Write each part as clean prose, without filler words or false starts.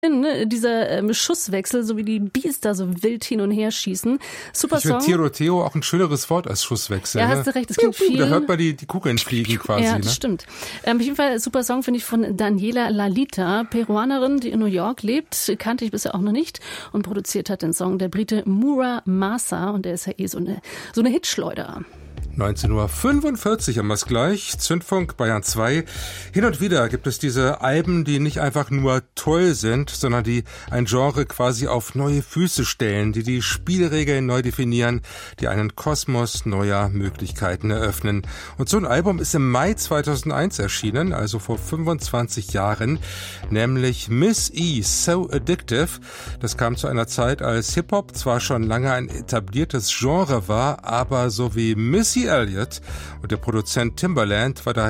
Dieser Schusswechsel, so wie die Bees da so wild hin und her schießen. Super Song. Ich finde Tiroteo auch ein schöneres Wort als Schusswechsel. Ja, hast du recht, es klingt viel. Da hört man die Kugeln fliegen quasi. Ja, das stimmt. Auf jeden Fall super Song finde ich von Daniela Lalita, Peruanerin, die in New York lebt, kannte ich bisher auch noch nicht, und produziert hat den Song der Brite Mura Masa, und der ist ja so eine Hitschleuder. 19:45 haben wir es gleich. Zündfunk Bayern 2. Hin und wieder gibt es diese Alben, die nicht einfach nur toll sind, sondern die ein Genre quasi auf neue Füße stellen, die die Spielregeln neu definieren, die einen Kosmos neuer Möglichkeiten eröffnen. Und so ein Album ist im Mai 2001 erschienen, also vor 25 Jahren, nämlich Miss E, So Addictive. Das kam zu einer Zeit, als Hip-Hop zwar schon lange ein etabliertes Genre war, aber so wie Missy Elliott und der Produzent Timbaland war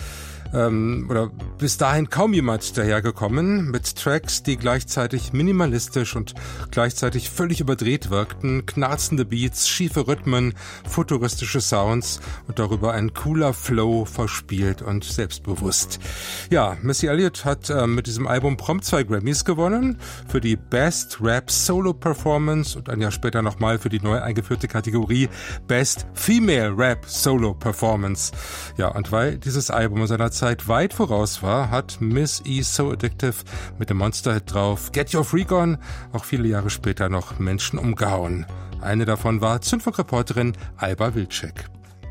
bis dahin kaum jemand dahergekommen mit Tracks, die gleichzeitig minimalistisch und gleichzeitig völlig überdreht wirkten, knarzende Beats, schiefe Rhythmen, futuristische Sounds und darüber ein cooler Flow, verspielt und selbstbewusst. Ja, Missy Elliott hat mit diesem Album prompt 2 Grammys gewonnen für die Best Rap Solo Performance und ein Jahr später nochmal für die neu eingeführte Kategorie Best Female Rap Solo Performance. Ja, und weil dieses Album seiner Zeit weit voraus war, hat Miss E So Addictive mit dem Monster-Hit drauf Get Your Freak On auch viele Jahre später noch Menschen umgehauen. Eine davon war Zündfunk-Reporterin Alba Wilczek.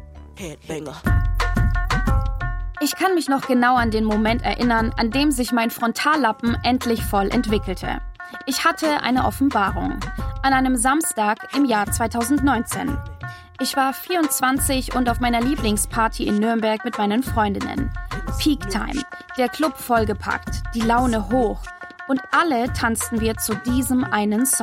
Ich kann mich noch genau an den Moment erinnern, an dem sich mein Frontallappen endlich voll entwickelte. Ich hatte eine Offenbarung. An einem Samstag im Jahr 2019. Ich war 24 und auf meiner Lieblingsparty in Nürnberg mit meinen Freundinnen. Peak Time, der Club vollgepackt, die Laune hoch. Und alle tanzten wir zu diesem einen Song.